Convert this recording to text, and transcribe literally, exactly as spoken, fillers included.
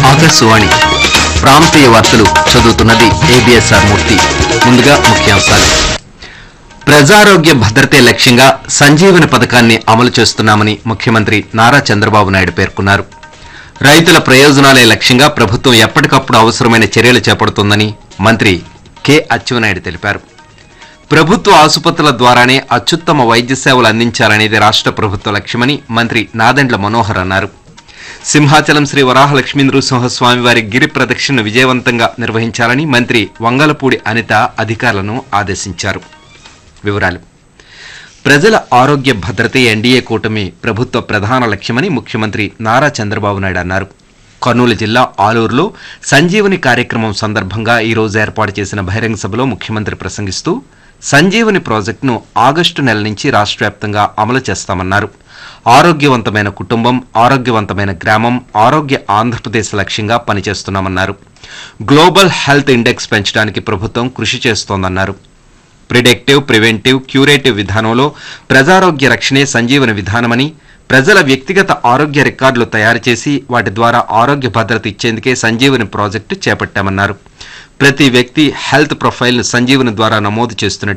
ఆకాశవాణి ప్రాంతీయ వార్తలు చదువుతున్నది ఏబిఎస్ఆర్ మూర్తి. ముందుగా ముఖ్యాంశాలు. ప్రజారోగ్య భద్రతే లక్ష్యంగా సంజీవని పథకాన్ని అమలు చేస్తున్నామని ముఖ్యమంత్రి నారా చంద్రబాబు నాయుడు పేర్కొన్నారు. రైతుల ప్రయోజనాలే లక్ష్యంగా ప్రభుత్వం ఎప్పటికప్పుడు అవసరమైన చర్యలు చేపడుతోందని మంత్రి కె అచ్చెన్నాయుడు తెలిపారు. ప్రభుత్వ ఆసుపత్రుల ద్వారానే అత్యుత్తమ వైద్య సేవలు అందించాలనేది రాష్ట్ర ప్రభుత్వ లక్ష్యమని మంత్రి నాదెండ్ల మనోహర్ అన్నారు. సింహాచలం శ్రీ వరాహలక్ష్మీ నృసింహస్వామివారి గిరి ప్రదక్షిణను విజయవంతంగా నిర్వహించాలని మంత్రి వంగలపూడి అనిత అధికారులను ఆదేశించారు. వివరాలు. ప్రజల ఆరోగ్య భద్రతే ఎన్డీఏ కూటమి ప్రభుత్వ ప్రధాన లక్ష్యమని ముఖ్యమంత్రి నారా చంద్రబాబు నాయుడు అన్నారు. కర్నూలు జిల్లా ఆలూరులో సంజీవని కార్యక్రమం సందర్భంగా ఈ రోజు ఏర్పాటు చేసిన బహిరంగ సభలో ముఖ్యమంత్రి ప్రసంగిస్తూ సంజీవని ప్రాజెక్టును ఆగస్టు నెల నుంచి రాష్ట్ర వ్యాప్తంగా అమలు చేస్తామన్నారు. ఆరోగ్యవంతమైన కుటుంబం, ఆరోగ్యవంతమైన గ్రామం, ఆరోగ్య ఆంధ్రప్రదేశ్ లక్ష్యంగా పనిచేస్తున్నామన్నారు. గ్లోబల్ హెల్త్ ఇండెక్స్ పెంచడానికి ప్రభుత్వం కృషి చేస్తోందన్నారు. ప్రిడిక్టివ్, ప్రివెంటివ్, క్యూరేటివ్ విధానంలో ప్రజారోగ్య రక్షణే సంజీవని విధానమని, ప్రజల వ్యక్తిగత ఆరోగ్య రికార్డులు తయారు చేసి వాటి ద్వారా ఆరోగ్య భద్రత ఇచ్చేందుకే సంజీవని ప్రాజెక్టు చేపట్టామన్నారు. ప్రతి వ్యక్తి హెల్త్ ప్రొఫైల్ను సంజీవని ద్వారా నమోదు చేస్తున్నట్టు